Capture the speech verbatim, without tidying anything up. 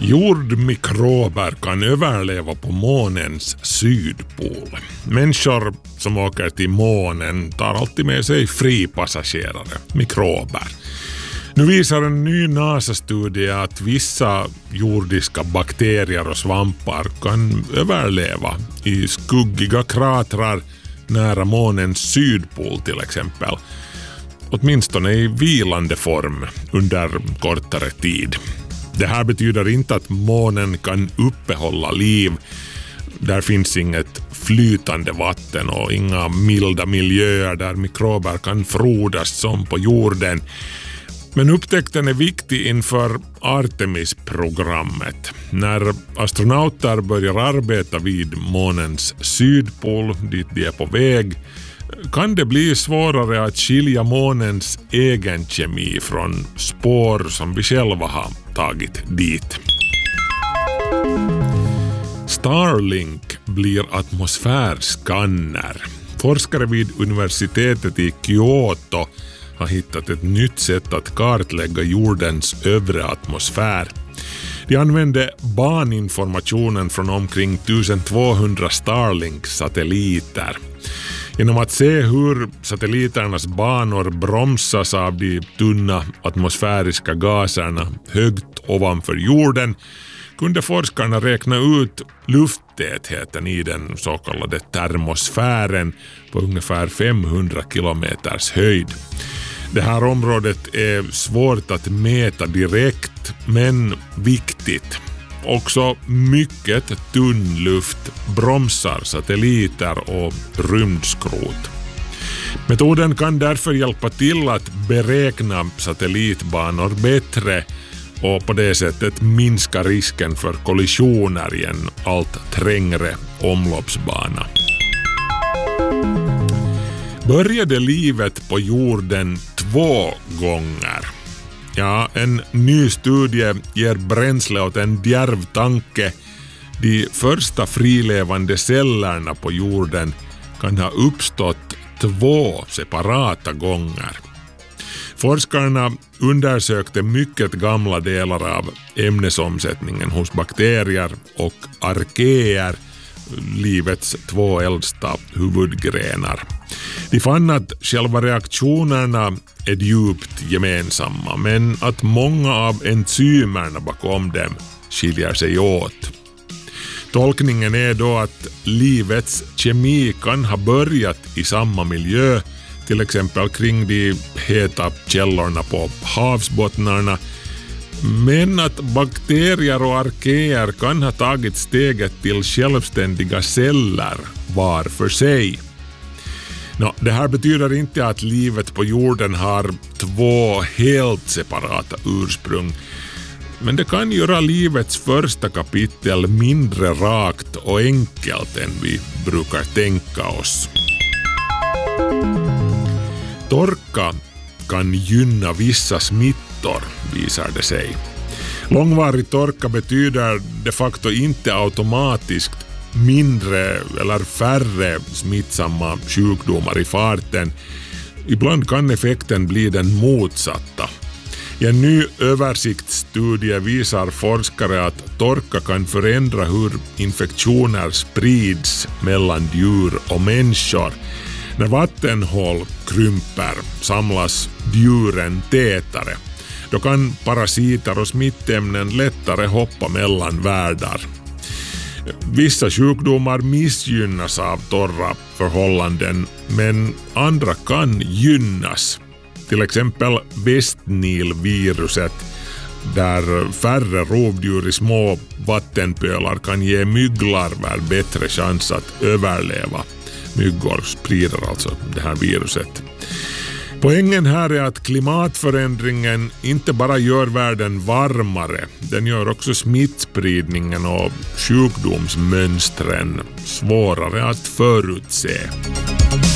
Jordmikrober kan överleva på månens sydpol. Människor som åker till månen tar alltid med sig fripassagerare, mikrober. Nu visar en ny NASA-studie att vissa jordiska bakterier och svampar kan överleva i skuggiga kratrar nära månens sydpol till exempel. Åtminstone i vilande form under kortare tid. Det här betyder inte att månen kan uppehålla liv. Där finns inget flytande vatten och inga milda miljöer där mikrober kan frodas som på jorden. Men upptäckten är viktig inför Artemis-programmet. När astronauter börjar arbeta vid månens sydpol, dit de är på väg, kan det bli svårare att skilja månens egen kemi från spår som vi själva har tagit dit. Starlink blir atmosfärskanner. Forskare vid universitetet i Kyoto har hittat ett nytt sätt att kartlägga jordens övre atmosfär. De använde baninformationen från omkring twelve Starlink-satelliter. Genom att se hur satelliternas banor bromsas av de tunna atmosfäriska gaserna högt ovanför jorden kunde forskarna räkna ut lufttätheten i den så kallade termosfären på ungefär femhundra kilometers höjd. Det här området är svårt att mäta direkt men viktigt. Också mycket tunn luft bromsar satelliter och rymdskrot. Metoden kan därför hjälpa till att beräkna satellitbanor bättre och på det sättet minska risken för kollisioner i en allt trängre omloppsbana. Började livet på jorden två gånger? Ja, en ny studie ger bränsle åt en djärv tanke. De första frilevande cellerna på jorden kan ha uppstått två separata gånger. Forskarna undersökte mycket gamla delar av ämnesomsättningen hos bakterier och arkeer, livets två äldsta huvudgrenar. De fann att själva reaktionerna är djupt gemensamma, men att många av enzymerna bakom dem skiljer sig åt. Tolkningen är då att livets kemi kan ha börjat i samma miljö, till exempel kring de heta källorna på havsbottnarna, men att bakterier och arkeer kan ha tagit steget till självständiga celler var för sig. Nå, det här betyder inte att livet på jorden har två helt separata ursprung, men det kan göra livets första kapitel mindre rakt och enkelt än vi brukar tänka oss. Torka kan gynna vissa smittor, visar det sig. Långvarig torka betyder de facto inte automatiskt mindre eller färre smittsamma sjukdomar i farten. Ibland kan effekten bli den motsatta. I en ny översiktsstudie visar forskare att torka kan förändra hur infektioner sprids mellan djur och människor. När vattenhål krymper samlas djuren tätare. Då kan parasiter och smittämnen lättare hoppa mellan världar. Vissa sjukdomar missgynnas av torra förhållanden, men andra kan gynnas. Till exempel Westnil-viruset, där färre rovdjur i små vattenpölar kan ge mygglarver bättre chans att överleva. Myggor sprider alltså det här viruset. Poängen här är att klimatförändringen inte bara gör världen varmare, den gör också smittspridningen och sjukdomsmönstren svårare att förutse.